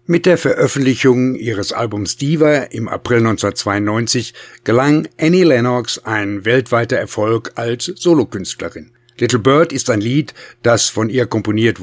Mit der Veröffentlichung ihres Albums Diva im April 1992 gelang Annie Lennox ein weltweiter Erfolg als Solokünstlerin. Little Bird ist ein Lied, das von ihr komponiert